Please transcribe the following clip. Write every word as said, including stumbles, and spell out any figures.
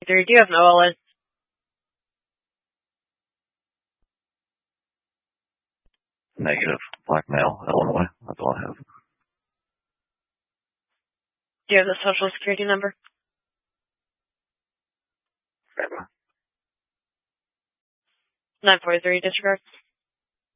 three. Do you have an O L N? Negative. Blackmail, Illinois. That's all I have. Do you have the social security number? nine four three, disregard.